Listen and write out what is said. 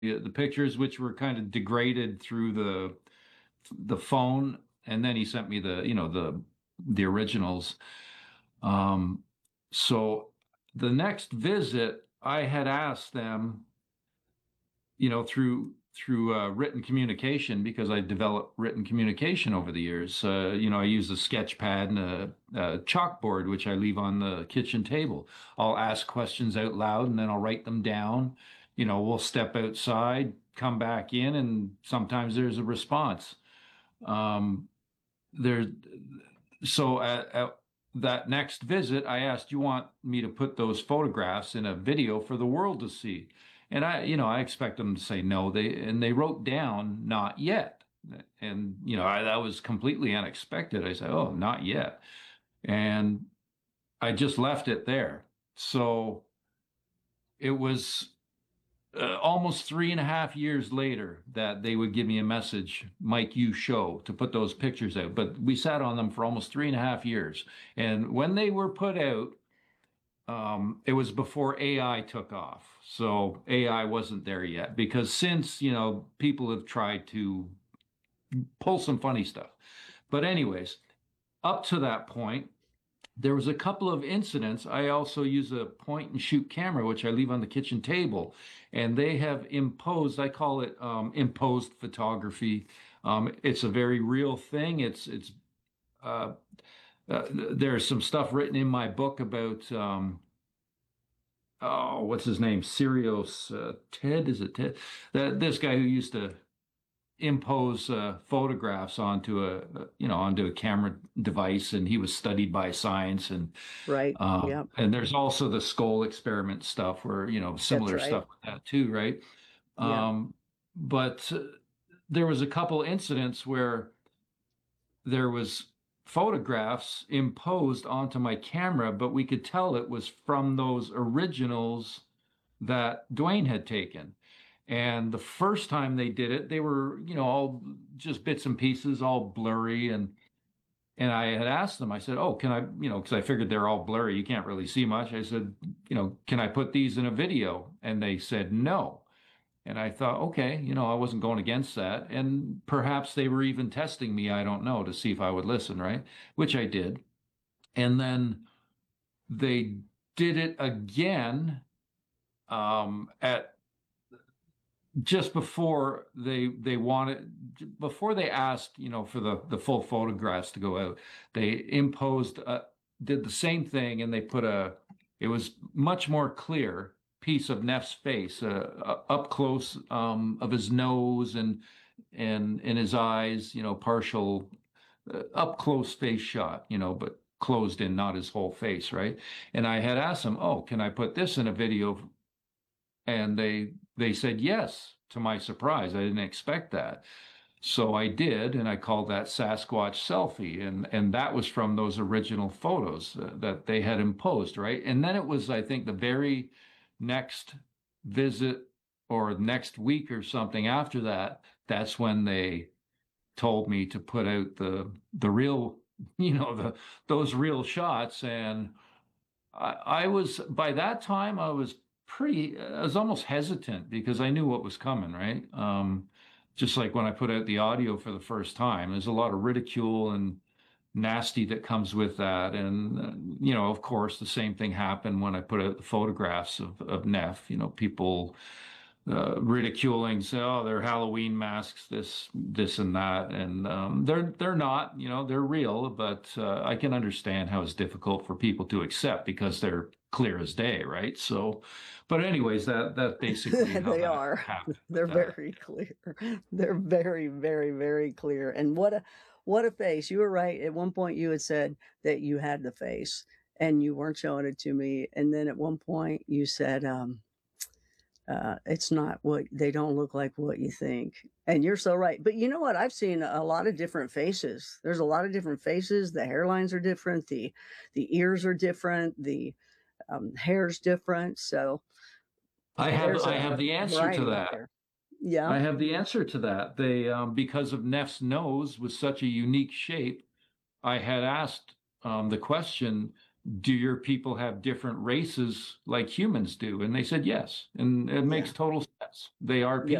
the pictures, which were kind of degraded through the phone, and then he sent me the originals. Um, so the next visit, I had asked them, through written communication, because I developed written communication over the years. I use a sketch pad and a chalkboard, which I leave on the kitchen table. I'll ask questions out loud and then I'll write them down. We'll step outside, come back in, and sometimes there's a response. Um, there, so at that next visit, I asked, "You want me to put those photographs in a video for the world to see?" And I expect them to say no. They wrote down, "Not yet." And that was completely unexpected. I said, "Oh, not yet," and I just left it there. So it was almost 3.5 years later that they would give me a message, "Mike, you show," to put those pictures out. But we sat on them for almost 3.5 years. And when they were put out, it was before AI took off. So AI wasn't there yet, because since, people have tried to pull some funny stuff. But anyways, up to that point, there was a couple of incidents. I also use a point and shoot camera, which I leave on the kitchen table, and they have imposed, I call it imposed photography. It's a very real thing. Uh, there's some stuff written in my book about, oh, what's his name? Sirius Ted, is it Ted? This guy who used to impose photographs onto a camera device, and he was studied by science. And Right. Yep. and there's also the skull experiment stuff, where That's similar right. stuff with that too, right? Yep. But there was a couple incidents where there was photographs imposed onto my camera, but we could tell it was from those originals that Dwayne had taken. And the first time they did it, they were, all just bits and pieces, all blurry. And I had asked them, I said, "Oh, can I, because I figured they're all blurry, you can't really see much." I said, "Can I put these in a video?" And they said no. And I thought, okay, I wasn't going against that. And perhaps they were even testing me, I don't know, to see if I would listen, right? Which I did. And then they did it again, at just before they wanted, before they asked, for the full photographs to go out. They imposed, did the same thing, and they put it was much more clear piece of Neff's face, up close, of his nose and in his eyes, partial, up close face shot, but closed in, not his whole face, right? And I had asked them, "Oh, can I put this in a video?" And they said yes, to my surprise. I didn't expect that. So I did, and I called that Sasquatch Selfie, and that was from those original photos that they had imposed, right? And then it was, I think, the very next visit, or next week or something after that, that's when they told me to put out the real, those real shots. And I was, by that time, I was almost hesitant, because I knew what was coming, right? Just like when I put out the audio for the first time, there's a lot of ridicule and nasty that comes with that. And, of course, the same thing happened when I put out the photographs of Neff. People ridiculing, say, "Oh, they're Halloween masks, this and that," and they're not. They're real, but I can understand how it's difficult for people to accept, because they're clear as day, right? So, but anyways, that basically how They that are. happened They're with that. very clear. They're very, very, very clear. And what a face. You were right. At one point you had said that you had the face and you weren't showing it to me. And then at one point you said, it's not what they don't look like what you think. And you're so right. But you know what? I've seen a lot of different faces. There's a lot of different faces. The hairlines are different. The ears are different. The hair's different. So there's I have a the answer to variety out that. there. Yeah. I have the answer to that. They, because of Neff's nose was such a unique shape, I had asked the question, do your people have different races like humans do? And they said yes, and it Yeah. makes total sense. They are Yeah. people.